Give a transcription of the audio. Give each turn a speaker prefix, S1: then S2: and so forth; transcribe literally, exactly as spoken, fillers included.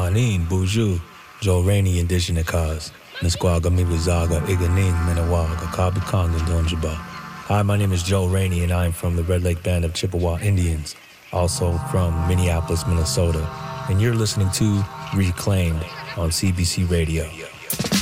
S1: Manin, Buju, Joe Rainey, Indigenous Cause, Nisquaga, Mibuzaga, Iganing, Menawaga, Kabukanga, Donjaba. Hi, my name is Joe Rainey, and I am from the Red Lake Band of Chippewa Indians, also from Minneapolis, Minnesota. And you're listening to Reclaimed on C B C Radio.